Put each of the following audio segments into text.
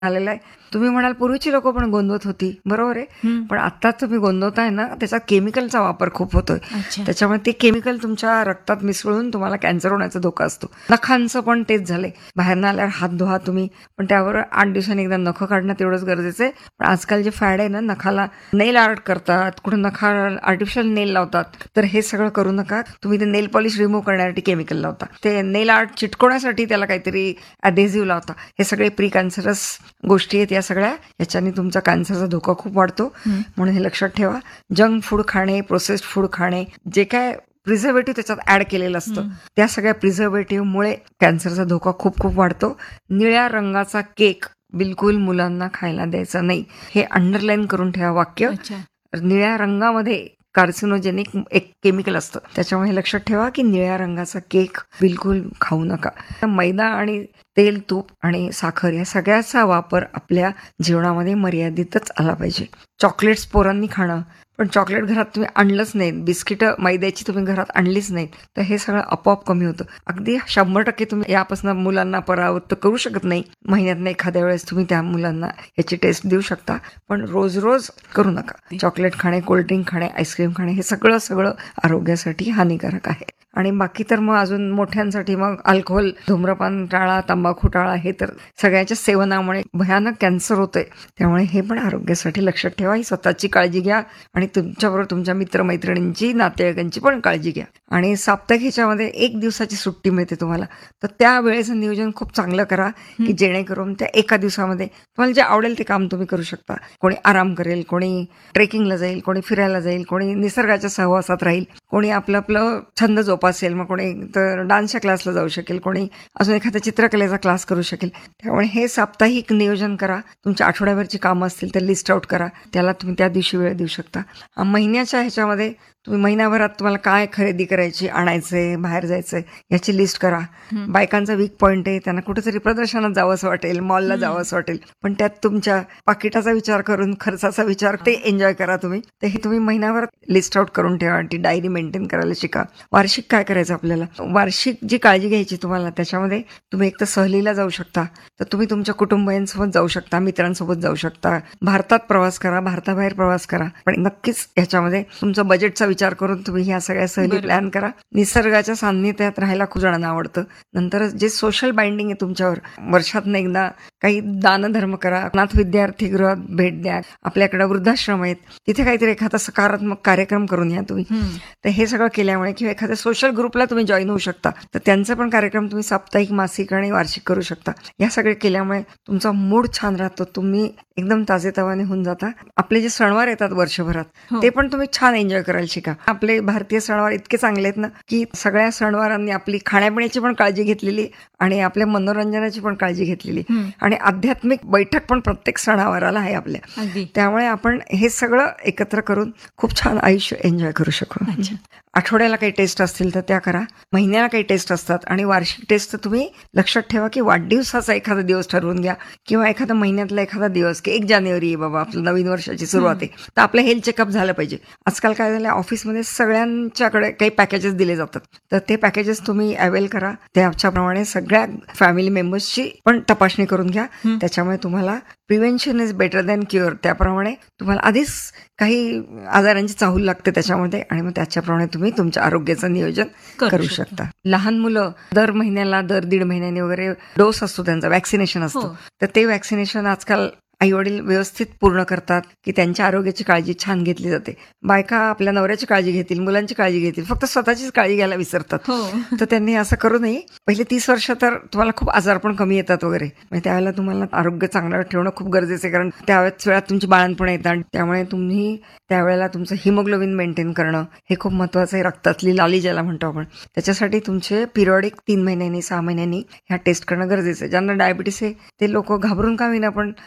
आलेला आहे. तुम्ही म्हणाल पूर्वीची लोक पण गोंदवत होती, बरोबर आहे. पण आता तुम्ही गोंदवताय ना, त्याचा केमिकलचा वापर खूप होतोय. त्याच्यामुळे ते केमिकल तुमच्या रक्तात मिसळून तुम्हाला कॅन्सर होण्याचा धोका असतो. नखांचं पण तेच झालंय. बाहेरनं आल्यावर हात धुवा तुम्ही, पण त्यावर 8 दिवसांनी एकदा नखं काढणं तेवढंच गरजेचं आहे. पण आजकाल जे फॅड आहे ना, नखाला नेल आर्ट करतात, कुठे नखाला आर्टिफिशियल नेल लावतात. तर हे सगळं करू नका. तुम्ही ते नेल पॉलिश रिमूव्ह करण्यासाठी केमिकल लावता, ते नेल आर्ट चिटकवण्यासाठी त्याला काहीतरी अडेझिव्ह लावता. हे सगळे प्री कॅन्सरस गोष्टी आहेत. या सगळ्या याच्याने तुमचा कॅन्सरचा धोका खूप वाढतो. म्हणून हे लक्षात ठेवा. जंक फूड खाणे, प्रोसेस्ड फूड खाणे, जे काय प्रिझर्वेटिव्ह त्याच्यात ऍड केलेलं असतं, त्या सगळ्या प्रिझर्वेटिव्हमुळे कॅन्सरचा धोका खूप खूप वाढतो. निळ्या रंगाचा केक बिलकुल मुलांना खायला द्यायचा नाही. हे अंडरलाईन करून ठेवा वाक्य. निळ्या रंगामध्ये कार्सिनोजेनिक एक केमिकल असतं, त्याच्यामुळे हे लक्षात ठेवा की निळ्या रंगाचा केक बिलकुल खाऊ नका. मैदा आणि तेल, तूप आणि साखर या सगळ्याचा वापर आपल्या जीवनामध्ये मर्यादितच आला पाहिजे. चॉकलेट्स पोरांनी खाणं, पण चॉकलेट घरात तुम्ही आणलंच नाहीत, बिस्किटं मैद्याची तुम्ही घरात आणलीच नाहीत, तर हे सगळं आपोआप कमी होतं. अगदी 100% तुम्ही यापासून मुलांना परावृत्त करू शकत नाही. महिन्यातनं एखाद्या वेळेस तुम्ही त्या मुलांना ह्याची टेस्ट देऊ शकता, पण रोज रोज करू नका. चॉकलेट खाणे, कोल्ड्रिंक खाणे, आईस्क्रीम खाणे हे सगळं आरोग्यासाठी हानिकारक आहे. आणि बाकी तर मग अजून मोठ्यांसाठी मग अल्कोहोल, धूम्रपान टाळा, तंबाखू टाळा. हे तर सगळ्याच्या सेवनामुळे भयानक कॅन्सर होतोय, त्यामुळे हे पण आरोग्यासाठी लक्षात ठेवा. ही स्वतःची काळजी घ्या आणि तुमच्याबरोबर तुमच्या मित्रमैत्रिणींची, नातेवाईकांची पण काळजी घ्या. आणि साप्ताहिक ह्याच्यामध्ये 1 दिवसाची सुट्टी मिळते तुम्हाला, तर त्या वेळेचं नियोजन खूप चांगलं करा की जेणेकरून त्या एका दिवसामध्ये तुम्हाला जे आवडेल ते काम तुम्ही करू शकता. कोणी आराम करेल, कोणी ट्रेकिंगला जाईल, कोणी फिरायला जाईल, कोणी निसर्गाच्या सहवासात राहील, कोणी आपलं छंद जोपासेल, मग कोणी तर डान्सच्या क्लासला जाऊ शकेल, कोणी अजून एखाद्या चित्रकलेचा क्लास करू शकेल. त्यामुळे हे साप्ताहिक नियोजन करा. तुमच्या आठवड्याभरची कामं असतील तर लिस्ट आउट करा, त्याला तुम्ही त्या दिवशी वेळ देऊ शकता. महिन्याच्या ह्याच्यामध्ये तुम्ही महिनाभरात तुम्हाला काय खरेदी करायची, आणायचंय, बाहेर जायचंय याची लिस्ट करा. बायकांचा वीक पॉईंट आहे, त्यांना कुठेतरी प्रदर्शनात जावं असं वाटेल, मॉलला जावं असं वाटेल, पण त्यात तुमच्या पाकिटाचा विचार करून खर्चाचा विचार ते एन्जॉय करा तुम्ही. तर हे तुम्ही महिनाभरात लिस्ट आउट करून ठेवा. ती डायरी मेंटेन करायला शिका. वार्षिक काय करायचं आपल्याला, वार्षिक जी काळजी घ्यायची तुम्हाला, त्याच्यामध्ये तुम्ही एक तर सहलीला जाऊ शकता, तर तुम्ही तुमच्या कुटुंबियांसोबत जाऊ शकता, मित्रांसोबत जाऊ शकता, भारतात प्रवास करा, भारताबाहेर प्रवास करा, पण नक्कीच ह्याच्यामध्ये तुमचं बजेटचा विचार करून तुम्ही ह्या सगळ्या सहली प्लॅन करा. निसर्गाच्या सान्निध्यात राहायला खूप जणांना आवडतं. नंतर जे सोशल बाइंडिंग आहे तुमच्यावर, वर्षातनं एकदा काही दानधर्म करा, अनाथ विद्यार्थी गृहात भेट द्या, आपल्याकडे वृद्धाश्रम आहेत तिथे काहीतरी एखादा सकारात्मक कार्यक्रम करून या तुम्ही. तर हे सगळं केल्यामुळे किंवा एखाद्या सोशल ग्रुपला तुम्ही जॉईन होऊ शकता, तर त्यांचे पण कार्यक्रम तुम्ही साप्ताहिक, मासिक आणि वार्षिक करू शकता. या सगळे केल्यामुळे तुमचा मूड छान राहतो, तुम्ही एकदम ताजेतवाने होऊन जाता. आपले जे सणवार येतात वर्षभरात ते पण तुम्ही छान एन्जॉय करायला शिका. आपले भारतीय सणवार इतके चांगले आहेत ना की सगळ्या सणवारांनी आपली खाण्यापिण्याची पण काळजी घेतलेली आणि आपल्या मनोरंजनाची पण काळजी घेतलेली आणि आध्यात्मिक बैठक पण प्रत्येक सणावाराला आहे आपल्या. त्यामुळे आपण हे सगळं एकत्र करून खूप छान आयुष्य एन्जॉय करू शकू. आठवड्याला काही टेस्ट असतील तर त्या करा, महिन्याला काही टेस्ट असतात आणि वार्षिक टेस्ट तर तुम्ही लक्षात ठेवा की वाढदिवसाचा एखादा दिवस ठरवून घ्या किंवा एखादा महिन्यातला एखादा दिवस की 1 जानेवारी आहे बाबा, आपलं नवीन वर्षाची सुरुवात आहे, तर आपलं हेल्थ चेकअप झालं पाहिजे. आजकाल काय झालं, ऑफिसमध्ये सगळ्यांच्याकडे काही पॅकेजेस दिले जातात, तर ते पॅकेजेस तुम्ही अवेल करा. त्याच्याप्रमाणे सगळ्या फॅमिली मेंबर्सची पण तपासणी करून घ्या. त्याच्यामुळे तुम्हाला prevention is better than cure, त्याप्रमाणे तुम्हाला आधीच काही आजारांची चाहूल लागते त्याच्यामध्ये आणि मग त्याच्याप्रमाणे तुम्ही तुमच्या आरोग्याचं नियोजन करू शकता. लहान मुलं दर महिन्याला, दर 1.5 महिन्याने वगैरे डोस असतो त्यांचा, वॅक्सिनेशन असतो, तर ते वॅक्सिनेशन आजकाल आईवडील व्यवस्थित पूर्ण करतात की त्यांच्या आरोग्याची काळजी छान घेतली जाते. बायका आपल्या नवऱ्याची काळजी घेतील, मुलांची काळजी घेतील, फक्त स्वतःचीच काळजी घ्यायला विसरतात. तर त्यांनी असं करू नये. पहिले 30 वर्ष तर तुम्हाला खूप आजार पण कमी येतात वगैरे, म्हणजे त्यावेळेला तुम्हाला आरोग्य चांगलं ठेवणं खूप गरजेचं आहे, कारण त्यावेळेस वेळात तुमची बाळणपण येतात. त्यामुळे तुम्ही त्यावेळेला तुमचं हिमोग्लोबिन मेंटेन करणं हे खूप महत्वाचं आहे. रक्तातली लाली ज्याला म्हणतो आपण, त्याच्यासाठी तुमचे पिरियडिक 3 महिन्यांनी 6 महिन्यांनी ह्या टेस्ट करणं गरजेचं आहे. ज्यांना डायबिटीस आहे ते लोक घाबरून का विना पण दर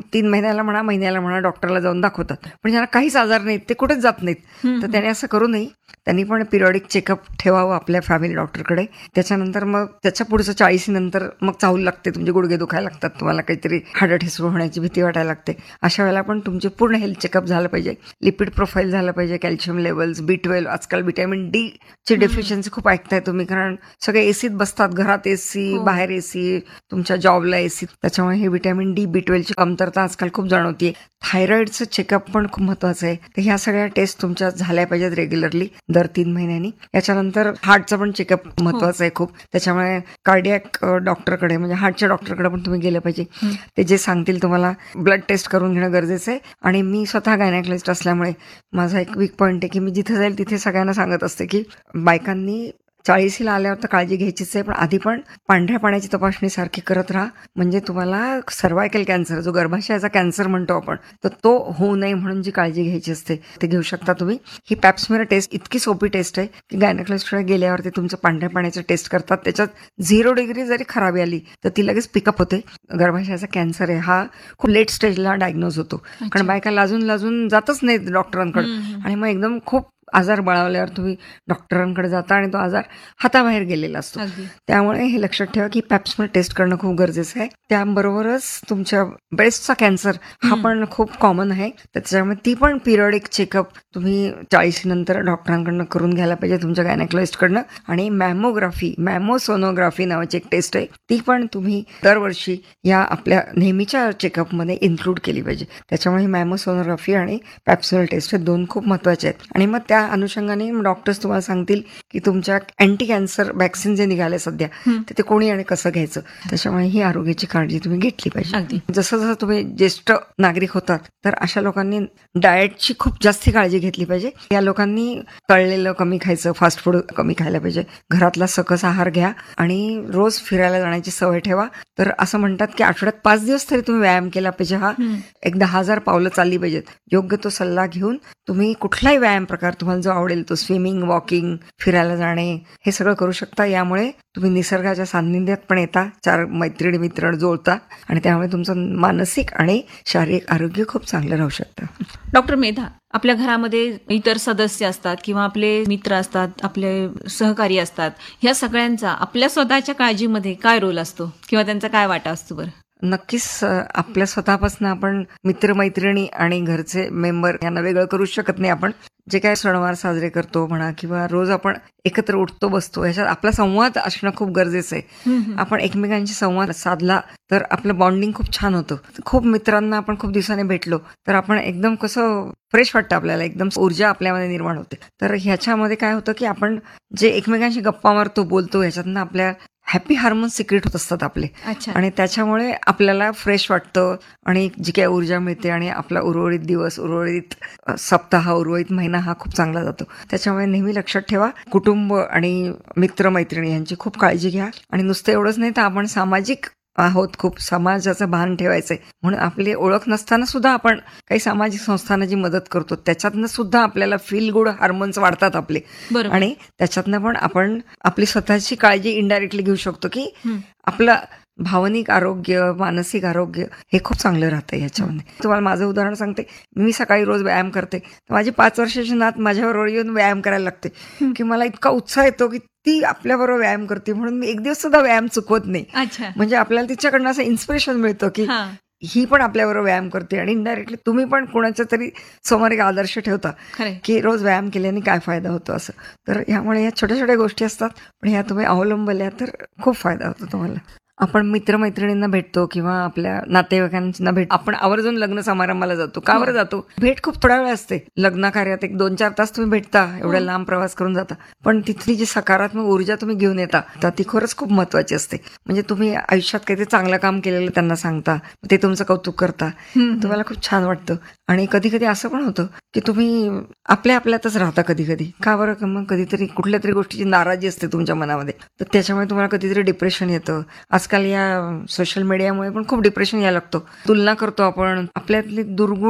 3 महिन्याला म्हणा डॉक्टरला जाऊन दाखवतात, पण ज्यांना काहीच आजार नाहीत ते कुठेच जात नाहीत. तर त्याने असं करू नये. त्यांनी पण पिरियडिक चेकअप ठेवावं आपल्या फॅमिली डॉक्टरकडे. त्याच्यानंतर मग त्याच्या पुढचं 40 नंतर मग चाहूल लागते, तुमचे गुडघे दुखायला लागतात, तुम्हाला काहीतरी हाडठिसूळ होण्याची भीती वाटायला लागते. अशा वेळेला पण तुमचे पूर्ण हेल्थ चेकअप झालं पाहिजे, लिपिड प्रोफाईल झालं पाहिजे, कॅल्शियम लेवल्स, B12, आजकाल व्हिटॅमिन डी ची डेफिशियन्सी खूप ऐकताय तुम्ही, कारण सगळे एसीत बसतात, घरात एसी, बाहेर एसी, तुमच्या जॉबला एसी. त्याच्यामुळे हे व्हिटॅमिन डी, B12 ची कमतरता आजकाल खूप जाणवतीये. थायरॉइडचं चेकअप पण खूप महत्वाचं आहे. तर ह्या सगळ्या टेस्ट तुमच्या झाल्या पाहिजेत रेग्युलरली दर 3 महिन्यांनी. याच्यानंतर हार्टचं पण चेकअप महत्वाचं आहे खूप. त्याच्यामुळे कार्डियक डॉक्टरकडे म्हणजे हार्टच्या डॉक्टरकडे पण तुम्ही गेलं पाहिजे. ते जे सांगतील तुम्हाला ब्लड टेस्ट करून घेणं गरजेचं आहे. आणि मी स्वतः गायनेकॉलॉजिस्ट असल्यामुळे माझा एक वीक पॉईंट आहे की मी जिथे जाईल तिथे सगळ्यांना सांगत असते की बायकांनी 40ला आल्यावर तर काळजी घ्यायचीच आहे, पण आधी पण पांढऱ्या पाण्याची तपासणी सारखी करत राहा. म्हणजे तुम्हाला सर्वायकल कॅन्सर, जो गर्भाशयाचा कॅन्सर म्हणतो आपण, तर तो होऊ नये म्हणून जी काळजी घ्यायची असते ते घेऊ शकता तुम्ही. ही पॅप्समियर टेस्ट इतकी सोपी टेस्ट आहे की गायनेकॉलॉजिस्टकडे गेल्यावरती तुमचं पांढऱ्या पाण्याचं टेस्ट करतात. त्याच्यात 0 डिग्री जरी खराबी आली तर ती लगेच पिकअप होते. गर्भाशयाचा कॅन्सर आहे हा खूप लेट स्टेजला डायग्नोज होतो, कारण बायका लाजून जातच नाहीत डॉक्टरांकडे, आणि मग एकदम खूप आजार बळावल्यावर तुम्ही डॉक्टरांकडे जाता आणि तो आजार हाताबाहेर गेलेला असतो. त्यामुळे हे लक्षात ठेवा की पॅप्समियर टेस्ट करणं खूप गरजेचं आहे. त्याबरोबरच तुमच्या ब्रेस्टचा कॅन्सर हा पण खूप कॉमन आहे, त्याच्यामुळे ती पण पिरियडिक चेकअप तुम्ही 40 नंतर डॉक्टरांकडनं करून घ्यायला पाहिजे, तुमच्या गायनेकॉलॉजिस्टकडनं. आणि मॅमोसोनोग्राफी नावाची एक टेस्ट आहे, ती पण तुम्ही दरवर्षी या आपल्या नेहमीच्या चेकअपमध्ये इन्क्लूड केली पाहिजे. त्याच्यामुळे मॅमोसोनोग्राफी आणि पॅप्समियर टेस्ट हे 2 खूप महत्वाचे आहेत. आणि मग त्या अनुषंगाने डॉक्टर्स तुम्हाला सांगतील की तुमच्या अँटी कॅन्सर व्हॅक्सिन जे निघाले सध्या ते कोणी आणि कसं घ्यायचं. त्याच्यामुळे ही आरोग्याची काळजी तुम्ही घेतली पाहिजे. जसं जसं तुम्ही ज्येष्ठ नागरिक होतात तर अशा लोकांनी डाएटची खूप जास्ती काळजी घेतली पाहिजे. या लोकांनी तळलेलं कमी खायचं, फास्ट फूड कमी खायला पाहिजे, घरातला सकस आहार घ्या आणि रोज फिरायला जाण्याची सवय ठेवा. तर असं म्हणतात की आठवड्यात 5 दिवस तरी तुम्ही व्यायाम केला पाहिजे. हा एक 10,000 पावलं चालली पाहिजेत. योग्य तो सल्ला घेऊन तुम्ही कुठलाही व्यायाम प्रकार तुम्हाला जो आवडेल तो, स्विमिंग, वॉकिंग, फिरायला जाणे, हे सगळं करू शकता. यामुळे तुम्ही निसर्गाच्या सान्निध्यात पण येता, 4 मैत्रिणी मित्र जुळता, आणि त्यामुळे तुमचं मानसिक आणि शारीरिक आरोग्य खूप चांगलं राहू शकतं. डॉक्टर मेधा, आपल्या घरामध्ये इतर सदस्य असतात किंवा आपले मित्र असतात, आपले सहकारी असतात, ह्या सगळ्यांचा आपल्या स्वतःच्या काळजीमध्ये काय रोल असतो किंवा त्यांचा काय वाटा असतो बरं? नक्कीच आपल्या स्वतःपासून आपण मित्रमैत्रिणी आणि घरचे मेंबर यांना वेगळं करू शकत नाही. आपण जे काय सणवार साजरे करतो म्हणा किंवा रोज आपण एकत्र उठतो बसतो, ह्याच्यात आपला संवाद असणं खूप गरजेचं आहे. आपण एकमेकांशी संवाद साधला तर आपलं बॉन्डिंग खूप छान होतं. खूप मित्रांना आपण खूप दिवसाने भेटलो तर आपण एकदम कसं फ्रेश वाटतं, आपल्याला एकदम ऊर्जा आपल्यामध्ये निर्माण होते. तर ह्याच्यामध्ये काय होतं की आपण जे एकमेकांशी गप्पा मारतो, बोलतो, ह्याच्यातनं आपल्या हॅपी हार्मोन्स सिक्रेट होत असतात आपले, आणि त्याच्यामुळे आपल्याला फ्रेश वाटतं आणि जी काही ऊर्जा मिळते आणि आपला उर्वरित दिवस, उर्वरित सप्ताह, उर्वरित महिना हा खूप चांगला जातो. त्याच्यामुळे नेहमी लक्षात ठेवा, कुटुंब आणि मित्रमैत्रिणी यांची खूप काळजी घ्या. आणि नुसतं एवढंच नाही तर आपण सामाजिक आहोत, खूप समाजाचं भान ठेवायचंय, म्हणून आपली ओळख नसताना सुद्धा आपण काही सामाजिक संस्थांना जी मदत करतो त्याच्यातनं सुद्धा आपल्याला फील गुड हार्मोन्स वाढतात आपले, आणि त्याच्यातनं पण आपण आपली स्वतःची काळजी इनडायरेक्टली घेऊ शकतो की आपलं भावनिक आरोग्य, मानसिक आरोग्य हे खूप चांगलं राहतं ह्याच्यामध्ये. तुम्हाला माझं उदाहरण सांगते. मी सकाळी रोज व्यायाम करते, तर माझी 5 वर्षाची नात माझ्याबरोबर येऊन व्यायाम करायला लागते की मला इतका उत्साह येतो की ती आपल्याबरोबर व्यायाम करते, म्हणून मी एक दिवस सुद्धा व्यायाम चुकवत नाही. म्हणजे आपल्याला तिच्याकडनं असं इन्स्पिरेशन मिळतं की ही पण आपल्याबरोबर व्यायाम करते, आणि इनडायरेक्टली तुम्ही पण कोणाच्या तरी समोर एक आदर्श ठेवता की रोज व्यायाम केल्याने काय फायदा होतो असं. तर ह्यामुळे या छोट्या छोट्या गोष्टी असतात, पण ह्या तुम्ही अवलंबल्या तर खूप फायदा होतो तुम्हाला. आपण मित्रमैत्रिणींना भेटतो किंवा आपल्या नातेवाईकांना भेट, आपण आवर्जून लग्न समारंभाला जातो. का बरं जातो? भेट खूप थोडा वेळ असते. लग्न कार्यात 1-2-4 तास तुम्ही भेटता, एवढ्या लांब प्रवास करून जाता, पण तिथली जी सकारात्मक ऊर्जा तुम्ही घेऊन येता तर ती खरंच खूप महत्वाची असते. म्हणजे तुम्ही आयुष्यात काहीतरी चांगलं काम केलेलं त्यांना सांगता, ते तुमचं कौतुक करता, तुम्हाला खूप छान वाटतं. आणि कधी कधी असं पण होतं की तुम्ही आपल्यातच राहता कधी कधी. का बरं? मग कधीतरी कुठल्या तरी गोष्टीची नाराजी असते तुमच्या मनामध्ये, तर त्याच्यामुळे तुम्हाला कधीतरी डिप्रेशन येतं. आजकाल या सोशल मीडियामुळे पण खूप डिप्रेशन यायला लागतो. तुलना करतो आपण, आपल्यातले दुर्गुण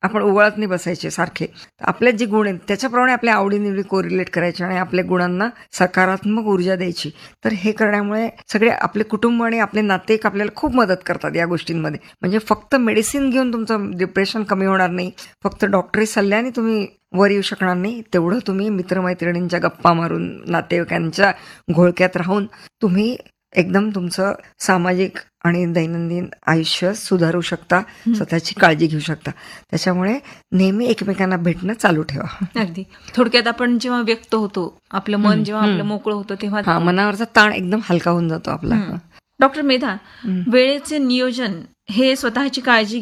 आपण ओवाळत नाही बसायचे सारखे. आपल्यात जे गुण आहेत त्याच्याप्रमाणे आपल्या आवडीनिवडी कोरिलेट करायचे आणि आपल्या गुणांना सकारात्मक ऊर्जा द्यायची. तर हे करण्यामुळे सगळे आपले कुटुंब आणि आपले नातेवाईक आपल्याला खूप मदत करतात या गोष्टींमध्ये. म्हणजे फक्त मेडिसिन घेऊन तुमचं डिप्रेशन कमी होणार नाही, फक्त डॉक्टरी सल्ल्याने तुम्ही वर येऊ शकणार नाही. तेवढं तुम्ही मित्रमैत्रिणींच्या गप्पा मारून, नातेवाईकांच्या घोळक्यात राहून तुम्ही एकदम तुमचं सामाजिक आणि दैनंदिन आयुष्य सुधारू शकता, स्वतःची काळजी घेऊ शकता. त्याच्यामुळे नेहमी एकमेकांना भेटणं चालू ठेवा. अगदी थोडक्यात आपण जेव्हा व्यक्त होतो, आपलं मन जेव्हा आपलं मोकळं होतं तेव्हा मनावरचा ताण एकदम हलका होऊन जातो आपला. डॉक्टर मेधा, वेळेचे नियोजन हे स्वतःची काळजी